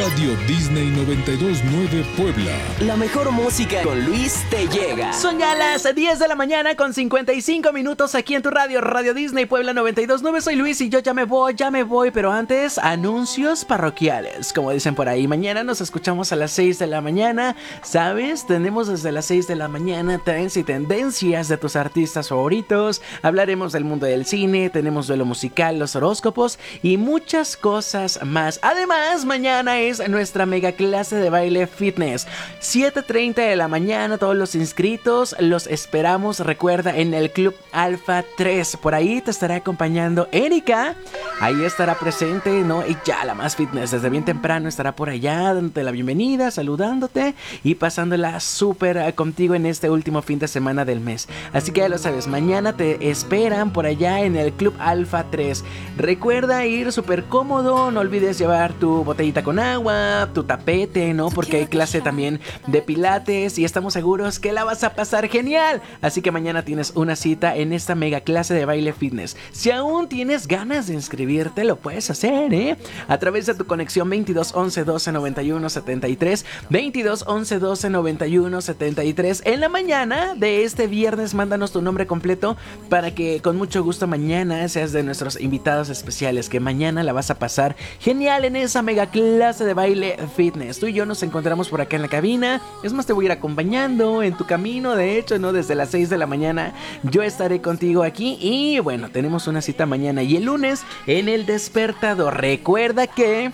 Radio Disney 92.9 Puebla. La mejor música con Luis te llega. Son ya las 10 de la mañana con 55 minutos aquí en tu radio, Radio Disney Puebla 92.9. Soy Luis y yo ya me voy, pero antes, anuncios parroquiales. Como dicen por ahí, mañana nos escuchamos a las 6 de la mañana. ¿Sabes? Tenemos desde las 6 de la mañana trends y tendencias de tus artistas favoritos. Hablaremos del mundo del cine, tenemos duelo musical, los horóscopos y muchas cosas más. Además, mañana es nuestra mega clase de baile fitness. 7:30 de la mañana, todos los inscritos los esperamos. Recuerda, en el Club Alfa 3. Por ahí te estará acompañando Erika. Ahí estará presente, ¿no? Y ya la más fitness desde bien temprano estará por allá dándote la bienvenida, saludándote y pasándola súper contigo en este último fin de semana del mes. Así que ya lo sabes, mañana te esperan por allá en el Club Alfa 3. Recuerda ir súper cómodo, no olvides llevar tu botellita con agua, tu tapete, ¿no? Porque hay clase también de pilates y estamos seguros que la vas a pasar genial. Así que mañana tienes una cita en esta mega clase de baile fitness. Si aún tienes ganas de inscribirte, lo puedes hacer, ¿eh? A través de tu conexión 22 11 12 91 73, 22 11 12 91 73. En la mañana de este viernes, mándanos tu nombre completo para que con mucho gusto mañana seas de nuestros invitados especiales, que mañana la vas a pasar genial en esa mega clase de baile fitness. Tú y yo nos encontramos por acá en la cabina. Es más, te voy a ir acompañando en tu camino. De hecho, ¿no? Desde las 6 de la mañana yo estaré contigo aquí. Y bueno, tenemos una cita mañana y el lunes en el despertador. Recuerda que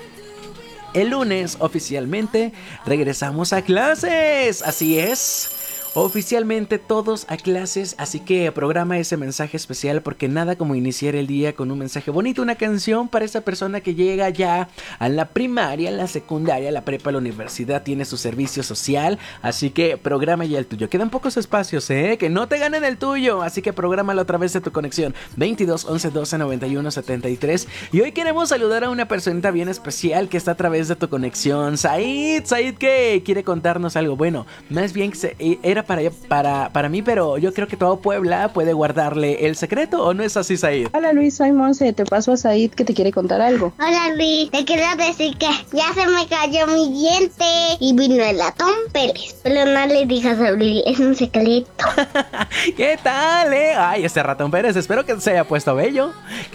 el lunes oficialmente regresamos a clases. Así es. Oficialmente todos a clases, así que programa ese mensaje especial, porque nada como iniciar el día con un mensaje bonito, una canción para esa persona que llega ya a la primaria, a la secundaria, a la prepa, a la universidad, tiene su servicio social, así que programa ya el tuyo. Quedan pocos espacios, que no te ganen el tuyo, así que prográmalo a través de tu conexión 22 11 12 91 73. Y hoy queremos saludar a una personita bien especial que está a través de tu conexión. Said, que quiere contarnos algo. Bueno, más bien era para mí, pero yo creo que todo Puebla puede guardarle el secreto, ¿o no es así, Said? Hola Luis, soy Monse, te paso a Said que te quiere contar algo. Hola Luis, te quiero decir que ya se me cayó mi diente y vino el ratón Pérez, pero no le digas a Luis, es un secreto. ¿Qué tal, Ay, este ratón Pérez, espero que se haya puesto bello,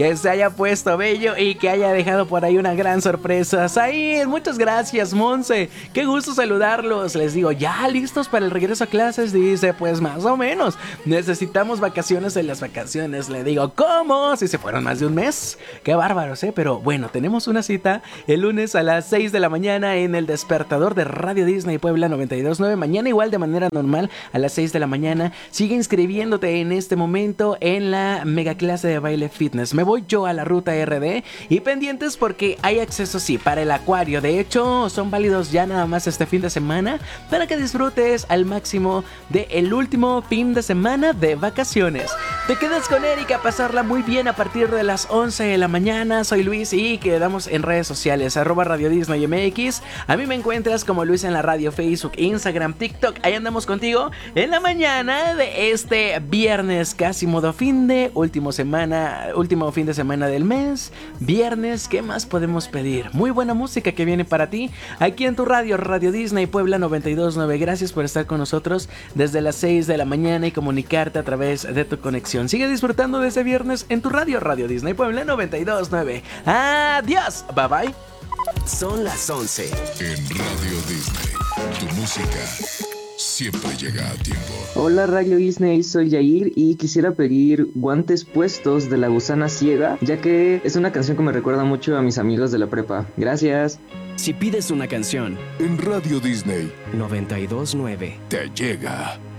y que haya dejado por ahí una gran sorpresa. Said, muchas gracias, Monse, qué gusto saludarlos. Les digo, ya listos para el regreso a clases. Dice, pues más o menos, necesitamos vacaciones en las vacaciones. Le digo, ¿cómo? Si se fueron más de un mes. Qué bárbaros, pero bueno, tenemos una cita el lunes a las 6 de la mañana en el despertador de Radio Disney Puebla 92.9. Mañana igual de manera normal a las 6 de la mañana. Sigue inscribiéndote en este momento en la mega clase de baile fitness. Me voy yo a la ruta RD y pendientes porque hay acceso, sí, para el acuario. De hecho, son válidos ya nada más este fin de semana para que disfrutes al máximo de el último fin de semana de vacaciones. Te quedas con Erika a pasarla muy bien a partir de las 11 de la mañana. Soy Luis y quedamos en redes sociales @Radio Disney MX. A mí me encuentras como Luis en la radio, Facebook, Instagram, TikTok. Ahí andamos contigo en la mañana de este viernes, casi modo último fin de semana del mes. Viernes, ¿qué más podemos pedir? Muy buena música que viene para ti aquí en tu radio, Radio Disney Puebla 92.9. Gracias por estar con nosotros desde las 6 de la mañana y comunicarte a través de tu conexión. Sigue disfrutando de ese viernes en tu radio, Radio Disney Puebla 92.9. Adiós, bye bye. Son las 11. En Radio Disney, tu música siempre llega a tiempo. Hola Radio Disney, soy Yair y quisiera pedir Guantes Puestos de La Gusana Ciega, ya que es una canción que me recuerda mucho a mis amigos de la prepa. Gracias. Si pides una canción En Radio Disney 92.9 te llega.